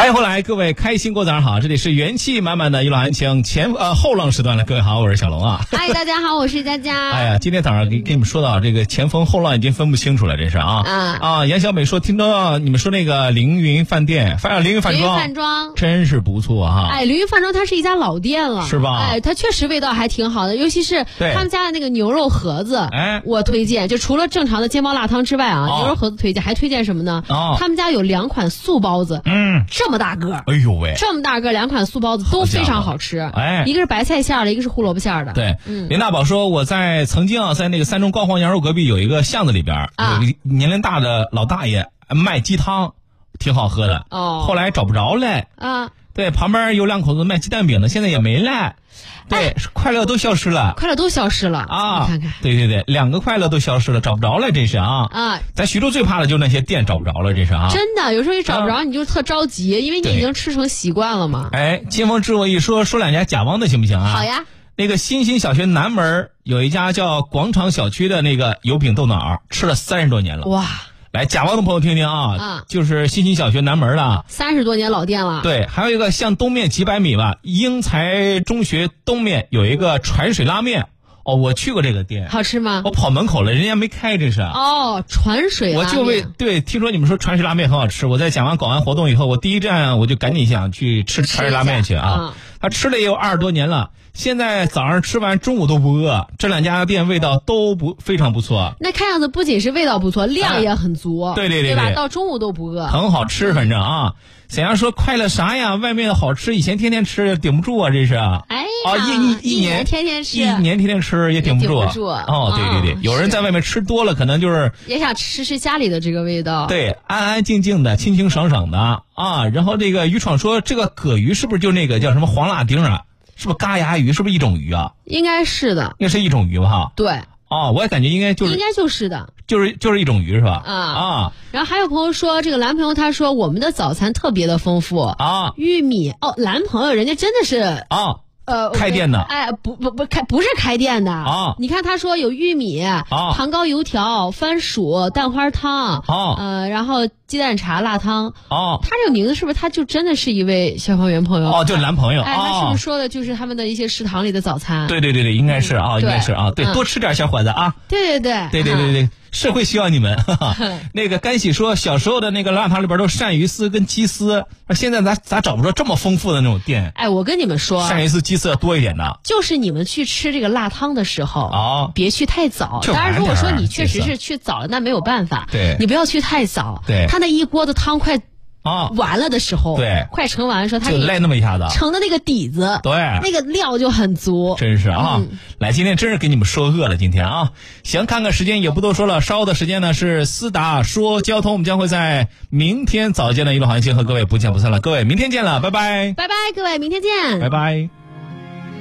欢迎回来，各位开心过早上好，这里是元气满满的娱乐安情后浪时段了，各位好，我是小龙啊。 嗨，大家好，我是佳佳。 哎呀，今天早上给你们说到这个前锋后浪已经分不清楚了，这是啊。杨小美说听到你们说那个凌云饭店，凌云饭庄真是不错哈。 哎，凌云饭庄它是一家老店了， 是吧？ 哎，它确实味道还挺好的，尤其是他们家的那个牛肉盒子，我推荐。就除了正常的煎包辣汤之外啊，牛肉盒子推荐，还推荐什么呢？他们家有2款素包子，这么大个， 哎呦喂， 这么大个2款素包子都非常好吃。哎，一个是白菜馅的，一个是胡萝卜馅的。 对，林大宝说我曾经在那个3中高煌羊肉隔壁有一个巷子里边，有一个年龄大的老大爷卖鸡汤，挺好喝的。后来找不着了啊。对，旁边有2口子卖鸡蛋饼的，现在也没了。对，快乐都消失了啊！ 你看看， 对，2个快乐都消失了，找不着了，这是啊！咱徐州最怕的就是那些店找不着了，这是啊！ 真的，有时候你找不着，你就特着急，因为你已经吃成习惯了嘛。 哎，金风知我一说2家甲汪的行不行啊？ 好呀。 那个新兴小学南门有一家叫广场小区的那个油饼豆脑，吃了30多年了。哇！来，甲汪的朋友听听啊，就是新兴小学南门的 30多年老店了。 对，还有一个向东面几百米吧，英才中学东面有一个船水拉面。哦，我去过这个店， 好吃吗？ 我跑门口了，人家没开，这是。 哦，船水拉面。 我就听说你们说船水拉面很好吃，我在甲汪搞完活动以后，我第一站我就赶紧想去吃船水拉面去啊。他吃了也有20多年了。现在早上吃完中午都不饿，这2家店味道都非常不错。 那看样子不仅是味道不错，量也很足。 对吧？到中午都不饿， 很好吃，反正啊。沈阳说快乐啥呀？外面的好吃，以前天天吃顶不住啊，这是。 哎呀，一年天天吃， 一年天天吃也顶不住。哦，对，有人在外面吃多了，可能就是也想吃家里的这个味道。 对，安安静静的，清清爽爽的啊。然后这个渔闯说，这个蛤鱼是不是就那个叫什么黄辣丁啊？是不是嘎牙鱼？是不是一种鱼啊？ 应该是的， 应该是一种鱼吧？ 对。 哦，我也感觉应该就是的， 就是一种鱼是吧？ 然后还有朋友说，这个蓝朋友他说我们的早餐特别的丰富啊，玉米蓝朋友人家真的是开店的。 哎，不是开店的啊！你看他说有玉米、糖糕、油条、番薯、蛋花汤然后鸡蛋茶、辣汤他这个名字是不是他就真的是一位消防员朋友？ 就是蓝朋友。 哎，他是不是说的就是他们的一些食堂里的早餐？ 对，应该是应该是对，多吃点小伙子啊！对。是会需要你们。那个甘喜说，小时候的那个辣汤里边都是鳝鱼丝跟鸡丝，现在咋找不着这么丰富的那种店？ 哎，我跟你们说， 鳝鱼丝鸡丝要多一点的。 就是你们去吃这个辣汤的时候别去太早。当然，如果说你确实是去早了，那没有办法。 对， 你不要去太早。 对， 他那一锅的汤快完了的时候， 对， 快盛完的时候，他就赖那么一下子， 盛的那个底子， 对， 那个料就很足， 真是来，今天真是给你们说饿了，今天行，看看时间也不多说了，稍后的时间呢是思达说交通，我们将会在明天早间的娱乐环境和各位不见不散了，各位明天见了，拜拜， 各位明天见， 拜拜。